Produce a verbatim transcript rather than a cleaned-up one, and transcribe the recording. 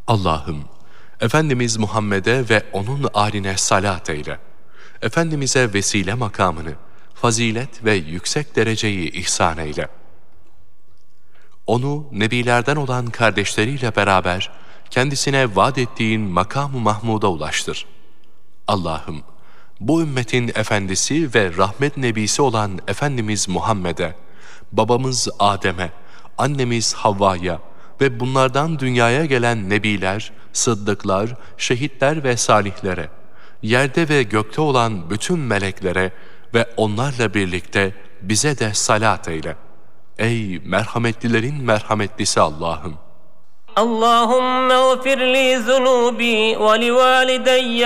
Allah'ım, Efendimiz Muhammed'e ve onun âline salat eyle. Efendimiz'e vesile makamını, fazilet ve yüksek dereceyi ihsan eyle. Onu nebilerden olan kardeşleriyle beraber kendisine vaat ettiğin makam-ı Mahmud'a ulaştır. Allah'ım, bu ümmetin efendisi ve rahmet nebisi olan Efendimiz Muhammed'e, babamız Adem'e, annemiz Havva'ya ve bunlardan dünyaya gelen nebiler, sıddıklar, şehitler ve salihlere, yerde ve gökte olan bütün meleklere ve onlarla birlikte bize de salat eyle. Ey merhametlilerin merhametlisi Allah'ım! اللهم اغفر لي ذنوبي ولوالدي